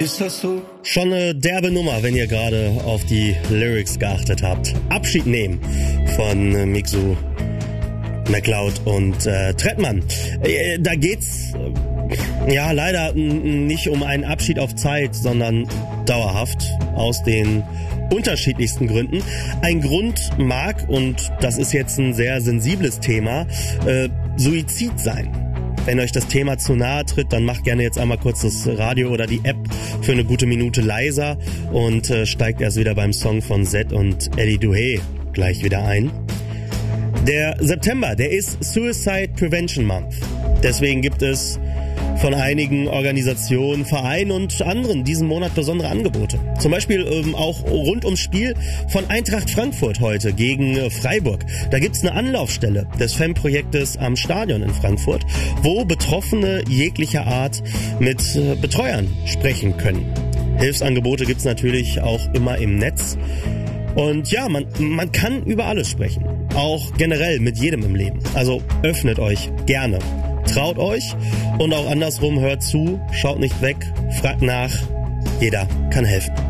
Ist das so? Schon eine derbe Nummer, wenn ihr gerade auf die Lyrics geachtet habt. Abschied nehmen von Mixu, MacLeod und Trettmann. Da geht's ja leider nicht um einen Abschied auf Zeit, sondern dauerhaft aus den unterschiedlichsten Gründen. Ein Grund mag, und das ist jetzt ein sehr sensibles Thema, Suizid sein. Wenn euch das Thema zu nahe tritt, dann macht gerne jetzt einmal kurz das Radio oder die App für eine gute Minute leiser und steigt erst wieder beim Song von Zed und Eddie Duhé gleich wieder ein. Der September, der ist Suicide Prevention Month. Deswegen gibt es von einigen Organisationen, Vereinen und anderen diesen Monat besondere Angebote. Zum Beispiel auch rund ums Spiel von Eintracht Frankfurt heute gegen Freiburg. Da gibt's eine Anlaufstelle des FEM-Projektes am Stadion in Frankfurt, wo Betroffene jeglicher Art mit Betreuern sprechen können. Hilfsangebote gibt's natürlich auch immer im Netz. Und ja, man kann über alles sprechen. Auch generell mit jedem im Leben. Also öffnet euch gerne. Traut euch und auch andersrum, hört zu, schaut nicht weg, fragt nach. Jeder kann helfen.